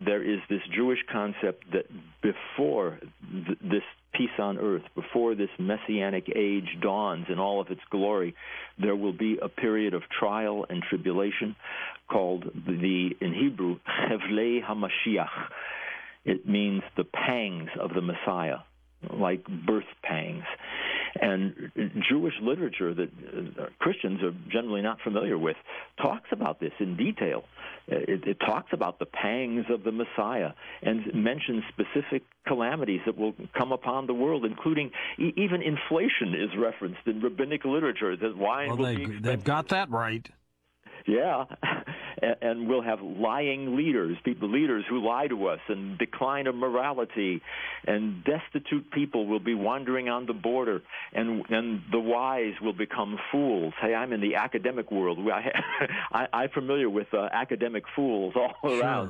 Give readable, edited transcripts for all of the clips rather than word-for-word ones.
there is this Jewish concept that before this peace on earth, before this messianic age dawns in all of its glory, there will be a period of trial and tribulation called in Hebrew, Chevlei HaMashiach. It means the pangs of the Messiah, like birth pangs. And Jewish literature that Christians are generally not familiar with talks about this in detail. It talks about the pangs of the Messiah and mentions specific calamities that will come upon the world, including even inflation is referenced in rabbinic literature. That wine will be expensive. They've got that right. Yeah, and we'll have lying leaders, leaders who lie to us, and decline of morality, and destitute people will be wandering on the border, and the wise will become fools. Hey, I'm in the academic world. I'm familiar with academic fools all around,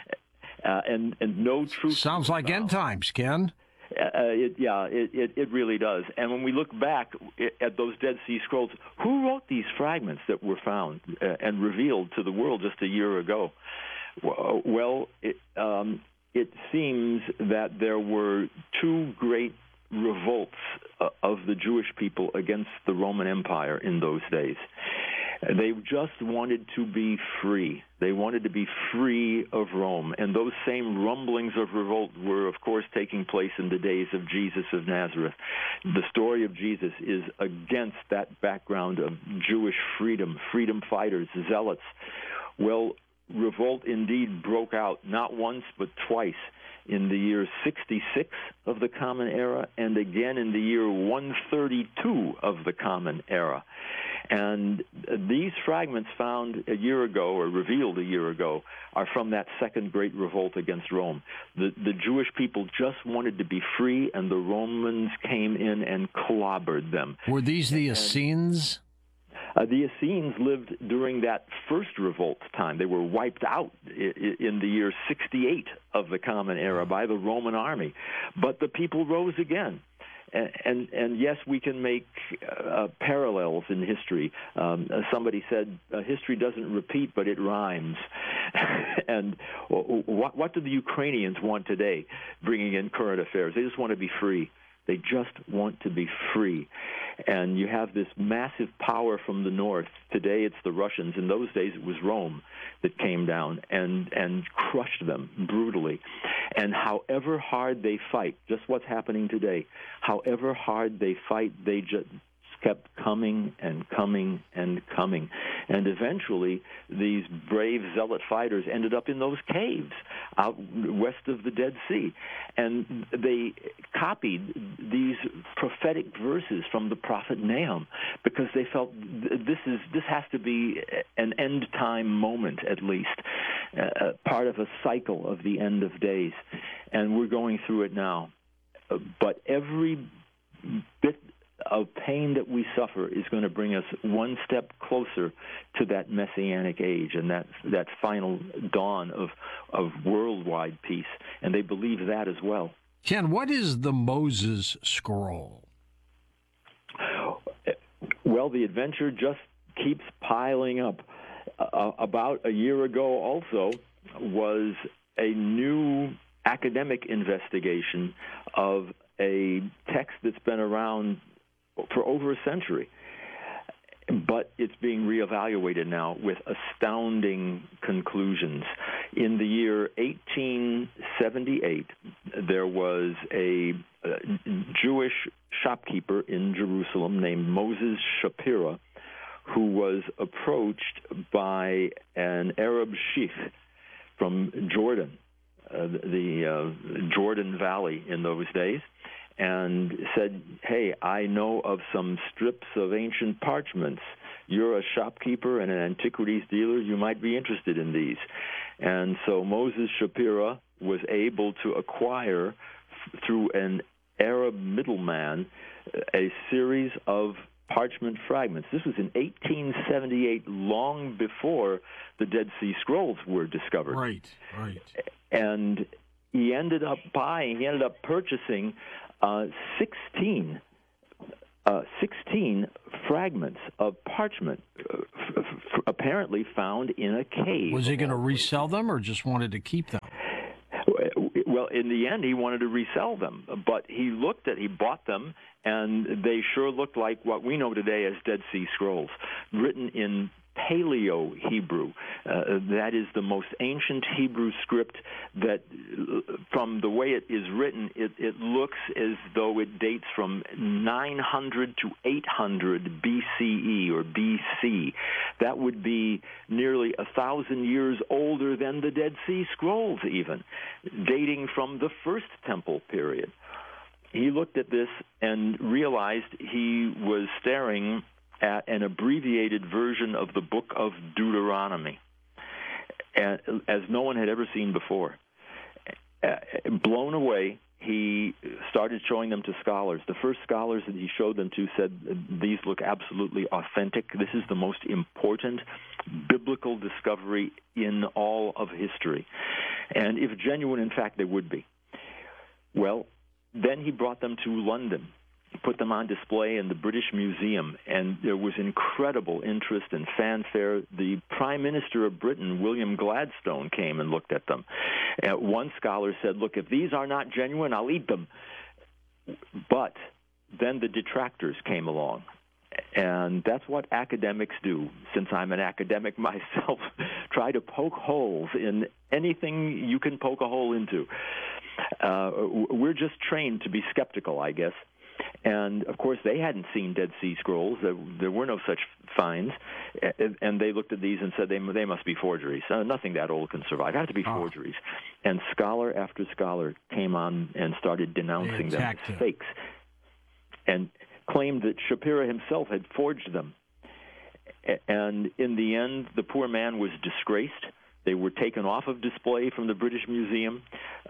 and no truth. Sounds like end times, Ken. It really does. And when we look back at those Dead Sea Scrolls, who wrote these fragments that were found and revealed to the world just a year ago? Well, it seems that there were two great revolts of the Jewish people against the Roman Empire in those days. They just wanted to be free. They wanted to be free of Rome. And those same rumblings of revolt were, of course, taking place in the days of Jesus of Nazareth. The story of Jesus is against that background of Jewish freedom fighters, zealots. Well, revolt indeed broke out not once but twice in the year 66 of the Common Era and again in the year 132 of the Common Era. And these fragments found a year ago, or revealed a year ago, are from that second great revolt against Rome. The Jewish people just wanted to be free, and the Romans came in and clobbered them. Were these the Essenes? The Essenes lived during that first revolt time. They were wiped out in the year 68 of the Common Era by the Roman army. But the people rose again. And yes, we can make parallels in history. Somebody said history doesn't repeat, but it rhymes. And what do the Ukrainians want today, bringing in current affairs? They just want to be free. They just want to be free. And you have this massive power from the north. Today it's the Russians. In those days it was Rome that came down and crushed them brutally. And however hard they fight, just what's happening today, however hard they fight, they just kept coming and coming and coming. And eventually, these brave zealot fighters ended up in those caves out west of the Dead Sea. And they copied these prophetic verses from the prophet Nahum because they felt this has to be an end-time moment, at least, part of a cycle of the end of days. And we're going through it now. But every bit of pain that we suffer is going to bring us one step closer to that messianic age and that final dawn of worldwide peace. And they believe that as well. Ken, what is the Moses Scroll? Well, the adventure just keeps piling up. About a year ago also was a new academic investigation of a text that's been around for over a century, but it's being reevaluated now with astounding conclusions. In the year 1878, there was a Jewish shopkeeper in Jerusalem named Moses Shapira who was approached by an Arab sheikh from Jordan, the Jordan Valley in those days, and said, hey, I know of some strips of ancient parchments. You're a shopkeeper and an antiquities dealer. You might be interested in these. And so Moses Shapira was able to acquire, through an Arab middleman, a series of parchment fragments. This was in 1878, long before the Dead Sea Scrolls were discovered. Right. And he ended up purchasing 16 fragments of parchment apparently found in a cave. Was he going to resell them or just wanted to keep them? Well, in the end, he wanted to resell them, but he bought them, and they sure looked like what we know today as Dead Sea Scrolls, written in Paleo-Hebrew. That is the most ancient Hebrew script that, from the way it is written, it looks as though it dates from 900 to 800 BCE or BC. That would be nearly 1,000 years older than the Dead Sea Scrolls even, dating from the First Temple period. He looked at this and realized he was staring at an abbreviated version of the book of Deuteronomy, as no one had ever seen before. Blown away, he started showing them to scholars. The first scholars that he showed them to said, these look absolutely authentic. This is the most important biblical discovery in all of history. And if genuine, in fact, they would be. Well, then he brought them to London, put them on display in the British Museum, and there was incredible interest and fanfare. The Prime Minister of Britain, William Gladstone, came and looked at them. One scholar said, look, if these are not genuine, I'll eat them. But then the detractors came along. And that's what academics do. Since I'm an academic myself, try to poke holes in anything you can poke a hole into. We're just trained to be skeptical, I guess. And, of course, they hadn't seen Dead Sea Scrolls. There were no such finds. And they looked at these and said they must be forgeries. Nothing that old can survive. It has to be forgeries. And scholar after scholar came on and started denouncing them as fakes and claimed that Shapira himself had forged them. And in the end, the poor man was disgraced. They were taken off of display from the British Museum.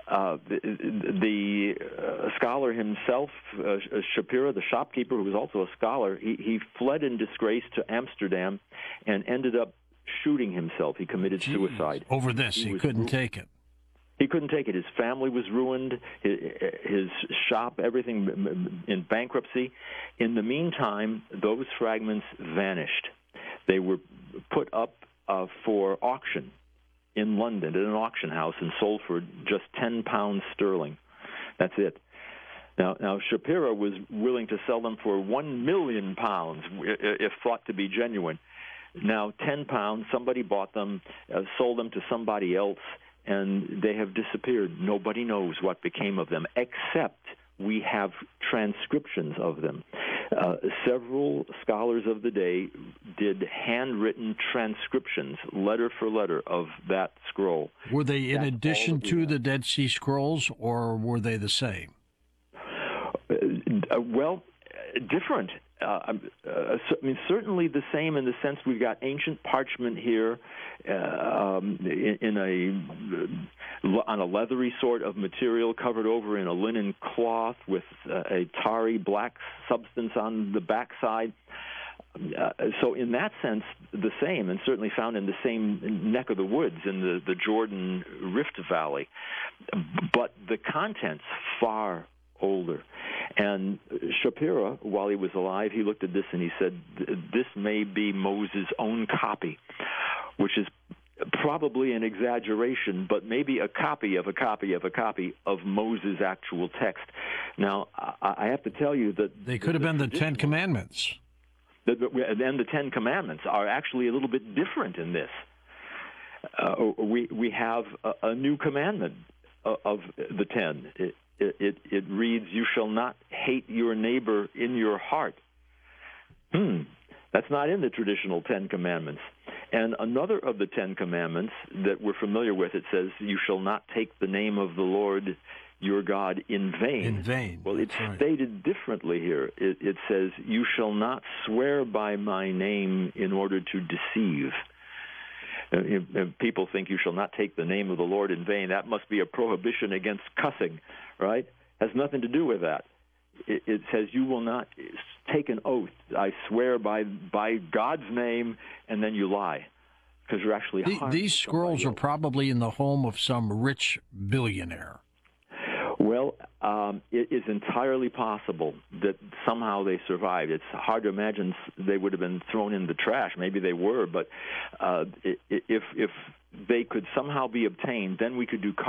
The scholar himself, Shapira, the shopkeeper, who was also a scholar, he fled in disgrace to Amsterdam and ended up shooting himself. He committed suicide. Over this, he couldn't take it. He couldn't take it. His family was ruined, his shop, everything in bankruptcy. In the meantime, those fragments vanished. They were put up for auction in London at an auction house and sold for just £10 sterling. That's it. Now Shapira was willing to sell them for £1 million if thought to be genuine. Now £10, somebody bought them, sold them to somebody else, and they have disappeared. Nobody knows what became of them, except we have transcriptions of them. Several scholars of the day did handwritten transcriptions, letter for letter, of that scroll. Were they in addition to the Dead Sea Scrolls, or were they the same? Well, different. Certainly the same in the sense we've got ancient parchment here on a leathery sort of material covered over in a linen cloth with a tarry black substance on the backside. So in that sense, the same, and certainly found in the same neck of the woods in the Jordan Rift Valley. But the contents far older. And Shapira, while he was alive, he looked at this and he said, this may be Moses' own copy, which is probably an exaggeration, but maybe a copy of a copy of a copy of Moses' actual text. Now, I have to tell you that they could have been the Ten Commandments. And the Ten Commandments are actually a little bit different in this. We have a new commandment of the ten. It reads, "You shall not hate your neighbor in your heart." That's not in the traditional Ten Commandments. And another of the Ten Commandments that we're familiar with, it says, "You shall not take the name of the Lord your God in vain." In vain. Well, it's stated differently here. It says, "You shall not swear by my name in order to deceive." People think you shall not take the name of the Lord in vain. That must be a prohibition against cussing, right? Has nothing to do with that. It says you will not take an oath. I swear by God's name, and then you lie, because you're actually harming these scrolls are probably in the home of some rich billionaire. Well, it is entirely possible that somehow they survived. It's hard to imagine they would have been thrown in the trash. Maybe they were, but if they could somehow be obtained, then we could do